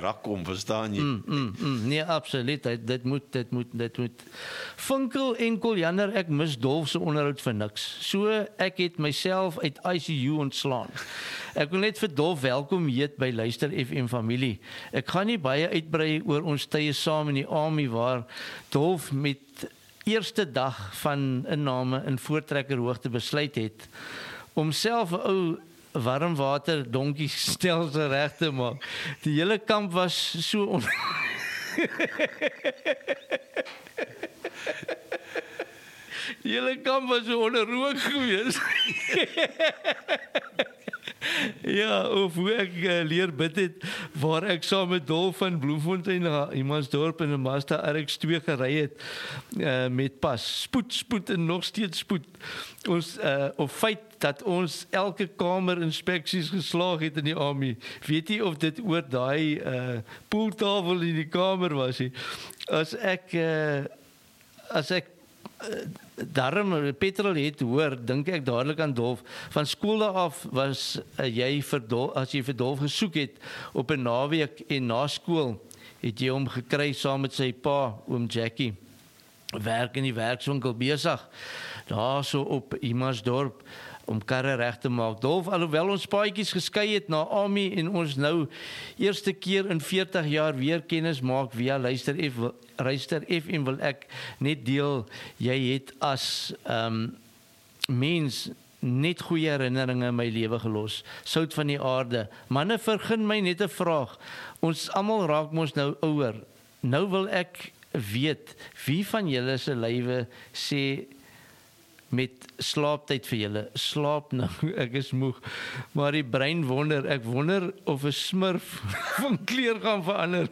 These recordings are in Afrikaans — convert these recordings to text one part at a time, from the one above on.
rak kom, verstaan jy? Nee, absoluut, dit moet. Vinkel en Koljander, ek mis Dolf se onderhoud vir niks. So, ek het myself uit ICU ontslaan. Ek wil net vir Dolf welkom heet by Luister FM familie. Ek gaan nie baie uitbrei oor ons tye saam in die army waar Dolf met eerste dag van inname in voortrekkerhoogte besluit het om self 'n ou warmwater donkie stelsel reg te maak. Die hele kamp was so Die hele kamp was so onder rook gewees. Ja, of hoe ek leer bid het, waar ek saam met Dolf van Bloemfontein na Imansdorp in 'n Mazda RX-2 gery het, met pas, spoed en nog steeds spoed. Ons, op feit dat ons elke kamerinspeksies geslaag het in die army. Weet jy of dit oor daai pooltafel in die kamer was nie? As ek daarom petrol het hoor, dink ek dadelik aan Dolf. Van skool af was jy as jy vir Dolf gesoek het op 'n naweek en na skool het jy hom gekry saam met sy pa, oom Jackie. Werk in die werkswinkel besig. Daar so op Imansdorp om karre reg te maak. Dolf, alhoewel ons paadjies geskei het na army en ons nou eerste keer in 40 jaar weer kennis maak via Luister FM wil ek net deel, jy het as mens net goeie herinneringe in my lewe gelos. Sout van die aarde. Manne, vergun my net 'n vraag. Ons almal raak mos nou ouer. Nou wil ek weet, wie van julle se lywe sê met slaaptyd vir julle, slaap nou, ek is moeg, maar die brein wonder, ek wonder of 'n smurf van kleur gaan verander.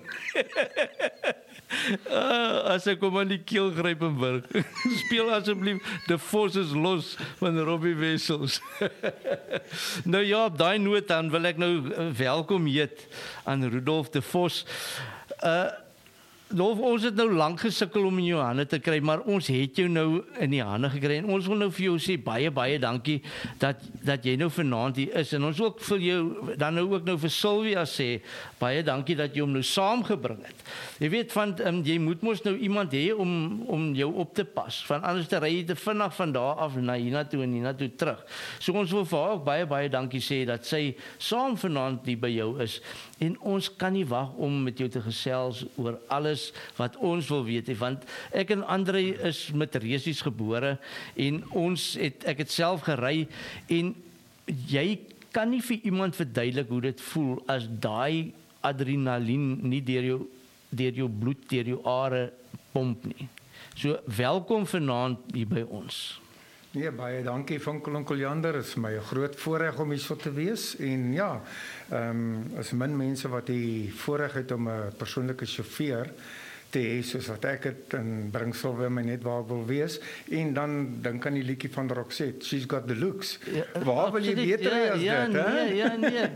As ek hom aan die keel gryp en burg, speel asseblief De Vos is los van Robbie Wessels. Nou ja, op daai noot dan wil ek nou welkom heet aan Rudolf De Vos. Dolf, ons het nou lank gesukkel om in jou hande te kry, maar ons het jou nou in die hande gekry en ons wil nou vir jou sê baie dankie dat jy nou vanaand hier is en ons wil ook vir jou dan nou ook nou vir Sylvia sê baie dankie dat jy hom nou saamgebring het. Jy weet van jy moet mos nou iemand hê om jou op te pas. Van anders te ry jy te vinnig van daar af na hiernatoe en hiernatoe terug. So ons wil vir haar ook baie dankie sê dat sy saam vanaand hier by jou is en ons kan nie wag om met jou te gesels oor alles wat ons wil weet, want ek en André is met resies gebore en ek het self gery en jy kan nie vir iemand verduidelik hoe dit voel as daai adrenalien nie deur jou bloed, deur jou are pomp nie. So welkom vanaand hier by ons. Nee, baie dankie Vinkel en Koljander, dit is my 'n groot voorreg om hier so te wees en ja, as min mense wat die voorreg het om 'n persoonlike sjofeur te hê soos wat ek het en bring Sylvia my net waar ek wil wees en dan dink aan die liedjie van Roxette, She's Got the Looks. Ja, waar wil jy beter hê as dit, hè? Nee.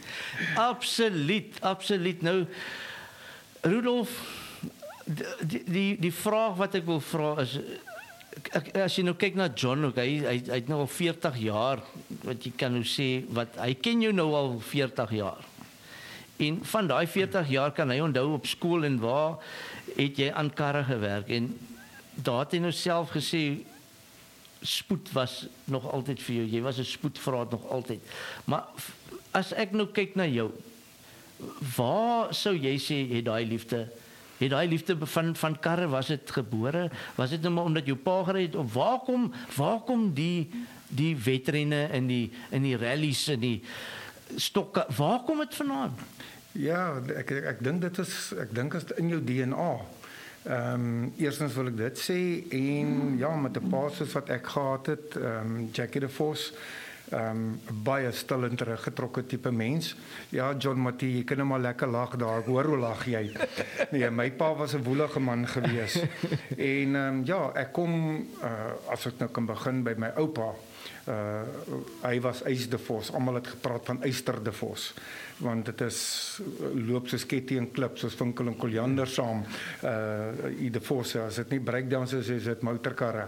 Absoluut. Nou Rudolf, die vraag wat ek wil vra is, as jy nou kyk na John, hy het nou al 40 jaar, wat jy kan nou sê, hy ken jou nou al 40 jaar. En van daai 40 jaar kan hy onthou op skool en waar het jy aan karre gewerk en daar het hy nou self gesê spoed was nog altyd vir jou, jy was 'n spoedvraat nog altyd. Maar as ek nou kyk na jou, waar sou jy sê het daai liefde van karre, was dit gebore? Was dit nou maar omdat jou pa gery het? Of waar kom die wedrenne in die rallies en die stokke, waar kom dit vandaan? Ja, ek dink dit is in jou DNA. Eerstens wil ek dit sê en ja, met 'n pa soos wat ek gehad het, Jackie De Vos, baie stil en teruggetrokke tipe mens. Ja, John Mattie, jy kan nou maar lekker lag daar, ek hoor hoe lag jy. Nee, my pa was 'n woelige man gewees. En ja, ek kom, as ek nou kan begin by my oupa, hy was Ys De Vos, almal het gepraat van Eyster De Vos, want dit is loop soos Ketty en Klip, soos Vinkel en Koljander saam, De Vos, as dit nie breakdowns is dit motorkarre.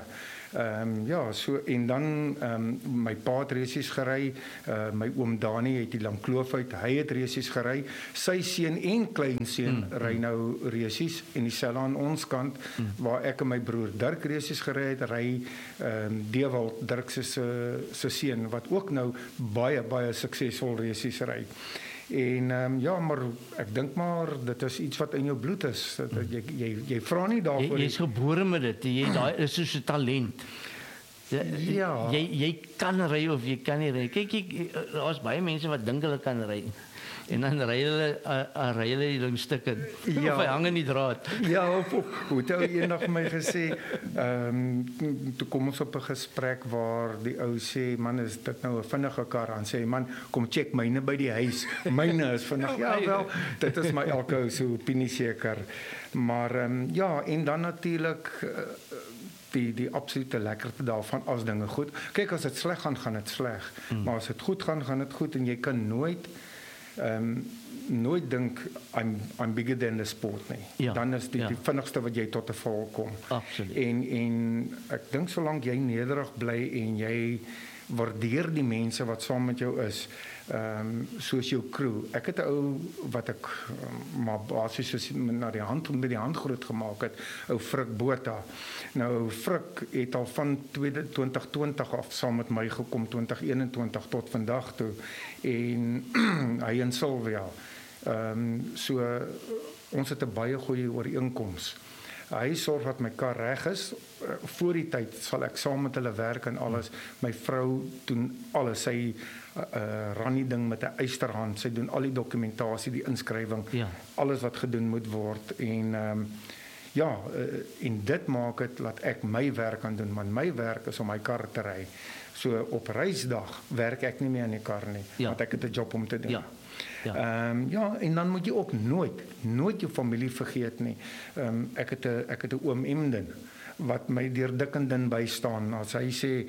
Ja, so en dan my pa het resies gery, my oom Dani het die Langkloof uit, hy het resies gery. Sy seun en kleinseun ry nou resies en dieselfde aan ons kant waar ek en my broer Dirk resies gery het, ry Dewald Dirk se seun wat ook nou baie suksesvol resies ry. En ja, maar ek dink maar dit is iets wat in jou bloed is. Dat jy vra nie daarvoor. Jy is gebore met dit. Daai is soos 'n talent. Ja. Jy kan ry of jy kan nie ry. Kyk, daar's baie mense wat dink hulle kan ry. En dan ry hulle die ding stukke. Ja. Of hy hang in die draad. Ja, of hoe het hy eendag vir my gesê, toe kom ons op 'n gesprek waar die ou sê, man, is dit nou 'n vinnige kar? Dan sê hy, man, kom check myne by die huis. Myne is vinnig. Ja wel, dit is my elke ou se opinie seker. Maar ja, en dan natuurlik die absolute lekkerte daarvan as dinge goed. Kyk, as dit sleg gaan, gaan dit sleg. Maar as dit goed gaan, gaan dit goed en jy kan nooit dink I'm bigger than the sport nie. Ja, Dan is die vinnigste wat jy tot 'n val kom. Absoluut. En ek dink solank jy nederig bly en jy waardeer die mense wat saam met jou is, soos jou crew. Ek het 'n ou wat ek maar basies soos met die hand groot gemaak het, ou Frik Botha. Nou Frik het al van 2020 af saam met my gekom 2021 tot vandag toe en hy in Sylvia. So ons het 'n baie goeie ooreenkoms. Hy sorg dat my kar reg is. Voor die tyd sal ek saam met hulle werk en alles. My vrou doen alles. Sy ran die ding met 'n eysterhand. Sy doen al die dokumentasie, die inskrywing, alles wat gedoen moet word. En en dit maak dit dat ek my werk kan doen, want my werk is om my kar te ry. So op reisdag werk ek nie meer aan die kar nie, want ek het 'n job om te doen. En dan moet jy ook nooit jou familie vergeet nie. Ek het 'n oom Emden wat my deur dik en dun bystaan. As hy sê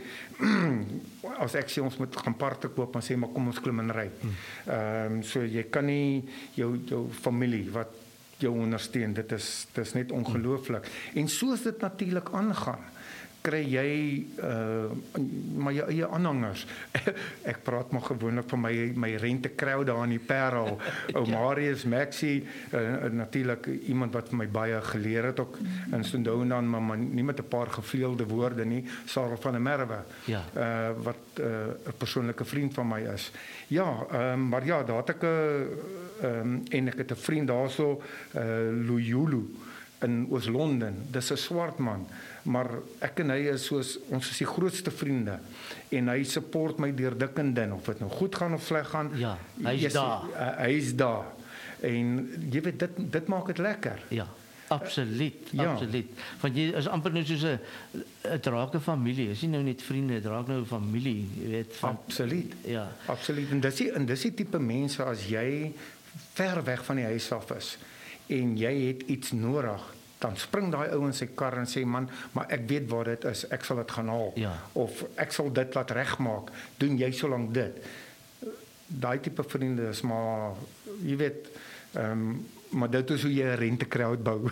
as ek sê ons moet gaan parte koop, dan sê maar kom ons klim en ry. So jy kan nie jou familie wat jou ondersteun, dit is net ongelooflik. En soos dit natuurlik aangaan, kry jy maar jou eie aanhangers. Ek praat maar gewoonlik van my rente-crowd daar in die Parel. Ou Marius Maxie, natuurlik iemand wat vir my baie geleer het ook in Stendounan, maar nie met 'n paar gevleelde woorde nie. Sarah van der Merwe, wat 'n persoonlike vriend van my is. Maar ja, daar het ek en ek het 'n vriend daarso, Luyulu in Oos-London. Dis 'n swart man, maar ek en hy is ons is die grootste vriende en hy support my deur dik en dun, of dit nou goed gaan of sleg gaan. Ja, hy is daar. En jy weet dit maak dit lekker. Ja. Absoluut. Want jy is amper nou soos 'n draak 'n familie. Is nie nou net vriende, dit raak nou 'n familie, jy weet. Absoluut. Absoluut. En dis die tipe mense as jy ver weg van die huis af is en jy het iets nodig, dan spring daai ou in sy kar en sê, man, maar ek weet waar dit is, ek sal dit gaan haal. Of ek sal dit laat regmaak, doen jy solank dit. Daai tipe vriende is maar, jy weet, maar dit is hoe jy 'n rente-crowd bou.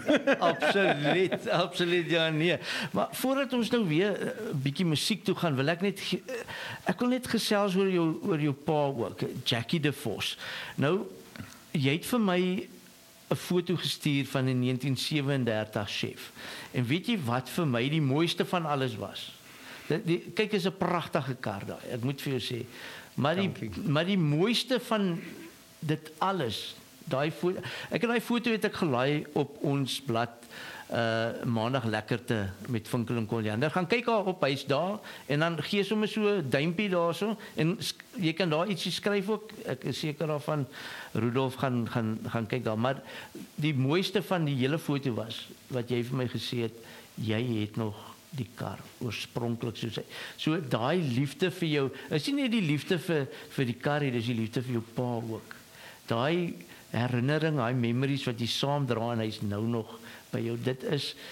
Absoluut, ja, nee. Maar voordat ons nou weer 'n bietjie musiek toe gaan, wil ek wil net gesels oor jou pa ook, Jackie DeVos. Nou, jy het vir my 'n foto gestuur van 'n 1937 chef. En weet jy wat vir my die mooiste van alles was? Kyk, is 'n pragtige kar daai. Ek moet vir jou sê. Maar die mooiste van dit alles, daai foto. Ek het daai foto gelaai op ons blad Maandag Lekkerte met Vinkel en Koljander. Gaan kyk daar op, hy's daar en dan gee sommer so 'n duimpie daarso en jy kan daar ietsie skryf ook. Ek is seker daarvan Rudolf gaan kyk daar, maar die mooiste van die hele foto was wat jy vir my gesê het, jy het nog die kar oorspronklik soos hy. So daai liefde vir jou, is nie net die liefde vir die kar nie, dis die liefde vir jou pa ook. Daai herinnering, daai memories wat jy saam dra en hy's nou nog by jou, dit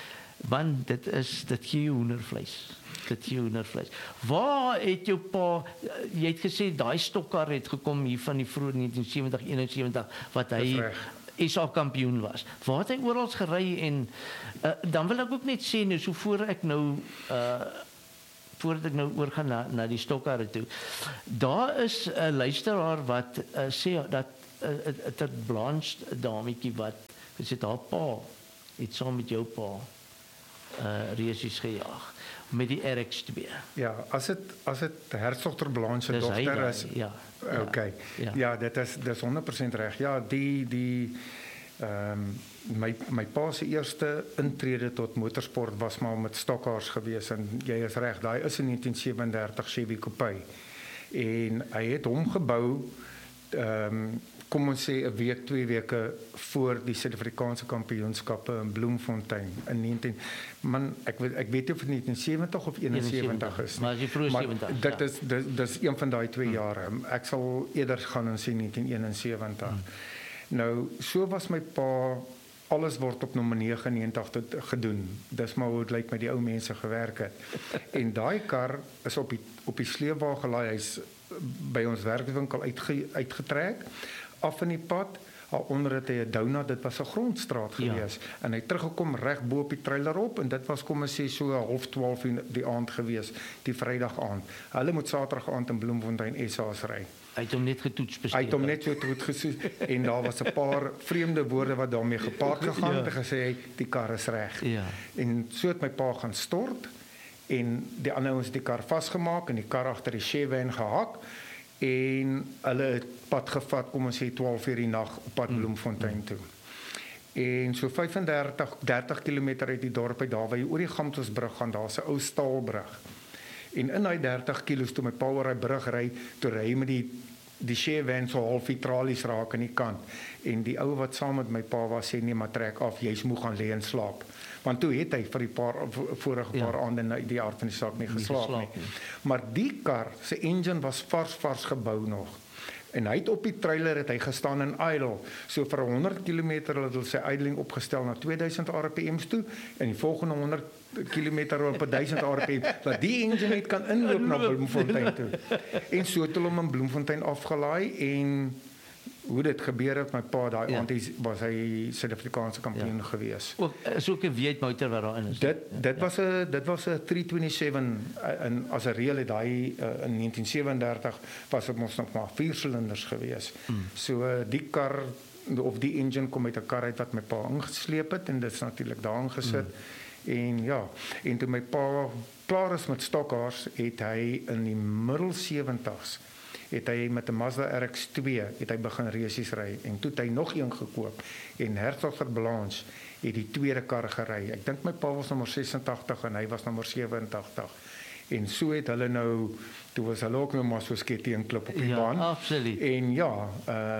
gee jou hoendervleis. Waar het jou pa, jy het gesê daai stokkar het gekom hier van die vroeg 1970, 71 wat hy SA kampioen was. Waar het hy oral gery en dan wil ek ook net sê nou so voor ek nou voordat ek nou oorgaan na die stokkarre toe. Daar is 'n luisteraar wat sê dat 'n Blanche dametjie wat gesê haar pa het saam met jou pa resies gejaag met die RX2. Ja, as dit Hertog ter Blanche se dogter is. Ja. Okay. Ja, dis 100% reg. Ja, die my pa se eerste intrede tot motorsport was maar met stokkars gewees en jy is reg, daai is 'n 1937 Chevy Coupe. En hy het hom gebou kom ons sê 'n week, 2 weke voor die Suid-Afrikaanse kampioenskappe in Bloemfontein in 19 man ek weet nie of dit 1970 of 71 is. Maar die vroeë 70. Dit is een van daai 2 jare. Ek sal eerder gaan en sê 1971. Nou, so was my pa, alles word op nommer 99 gedoen. Dis maar hoe dit lyk met die ou mense gewerk het. En daai kar is op die sleepwa gelaai. Hy's by ons werkswinkel uitgetrek af in die pad. Onder het hy 'n donut, dit was 'n grondstraat gewees. En hy teruggekom reg bo op die trailer op en dit was kom ons sê so 11:30 in die aand gewees, die Vrydag aand. Hulle moet Saterdag aand in Bloemfontein SA's ry. Hy het hom net getoets bestuur. Hy het hom net so goed gesoes en daar was 'n paar vreemde woorde wat daarmee gepaard gegaan het. Hy gesê die kar is reg. Ja. En so het my pa gaan stort en die ander ouens het die kar vasgemaak en die kar agter die Chevy gehak en hulle het pad gevat kom ons sê 12 uur die nag op pad Bloemfontein toe. En so 30 km uit die dorp uit daar waar jy oor die Gamtelsbrug gaan, daar's 'n ou staalbrug. En in daai 30 km toe my pa oor daai brug ry, toe ry hy met die Chevy so half die tralies raak aan die kant. En die ou wat saam met my pa was sê nee, maar trek af, jy's moeg gaan lê en slaap. Want toe het hy vir die vorige paar aande in die aard van die saak nie geslaap nie. Maar die kar se engine was vars gebou nog. En hy het op die trailer het hy gestaan in idle. So vir 100 km het hulle sy idling opgestel na 2000 rpm's toe en die volgende 100 km op 1000 rpm dat die engine net kan inloop na Bloemfontein toe. En so het hulle hom in Bloemfontein afgelaai en hoe dit gebeur het, my pa daai aand was hy Suid-Afrikaanse kampioen gewees. Ook is ook 'n V8 motor wat daarin is. Dit was 'n 327 en as 'n reël het daai in 1937 was dit mos nog maar 4 silinders gewees. So die kar of die engine kom uit 'n kar uit wat my pa ingesleep het en dit is natuurlik daarin gesit. En ja, en toe my pa klaar is met stokkars, het hy in die middel 70s het hy met 'n Mazda RX2 het hy begin resies ry en toe het hy nog een gekoop en Hertog ter Blanche het die tweede kar gery. Ek dink my pa was nommer 86 en hy was nommer 87. En so het hulle nou toe was hulle ook nou maar so sketty en klip op die baan. Ja, absoluut. En ja,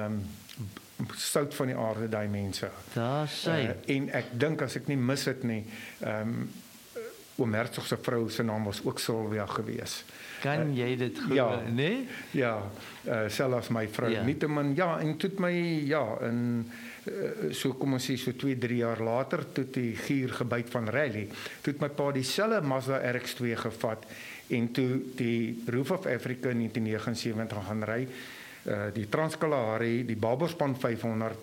sout van die aarde daai mense. Daar sê. En ek dink as ek nie mis het nie, oom Hertog se vrou se naam was ook Sylvia gewees. Kan jy dit glo, ja, nee? Ja, selfs my vrou. Ja. Nietemin ja, en toe my in so kom ons sê so 2-3 jaar later toe die gier gebyt van rally. Toe het my pa dieselfde Mazda RX2 gevat en toe die Roof of Africa in 1979 gaan ry. Die Transkalahari, die Babelspan 500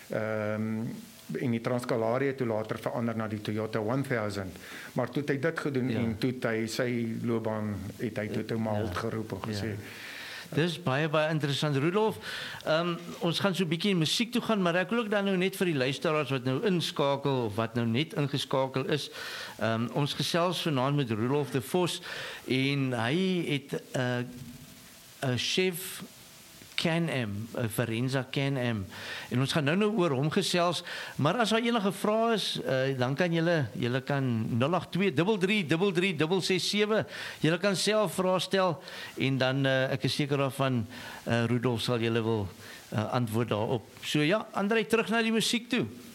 en die Transkalahari het toe later verander na die Toyota 1000. Maar toe het hy dit gedoen en toe het hy sy loopbaan het hy toe maar halt geroep en gesê. Dis baie interessant, Rudolf. Ons gaan so 'n bietjie in musiek toe gaan, maar ek wil ook dan nou net vir die luisteraars wat nou inskakel of wat nou net ingeskakel is. Ons gesels vanaand met Rudolf de Vos en hy het 'n chef Can-Am, 'n Verenza Can-Am. En ons gaan nou oor hom gesels, maar as daar enige vrae is, dan kan julle kan 082333367. Julle kan self vrae stel en dan ek is seker daarvan Rudolf sal julle wil antwoord daarop. So ja, Andrei, terug na die musiek toe.